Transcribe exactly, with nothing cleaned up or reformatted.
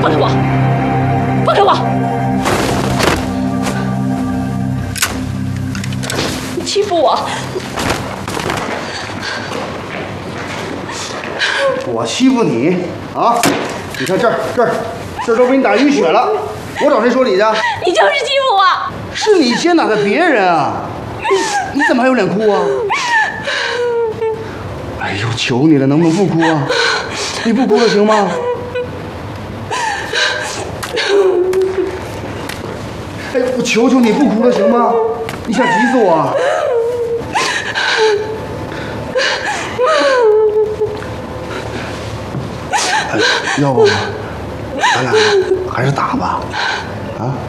放开我！放开我！你欺负我！ 我欺负你啊？你看这儿这儿这儿都被你打晕血了，我找谁说理去？ 你就是欺负我！ 是你先打的别人啊！你怎么还有脸哭啊？哎呦，求你了，能不能不哭啊？你不哭了行吗？哎，我求求你不哭了行吗？你想急死我啊？哎，要不咱俩还是打吧，啊？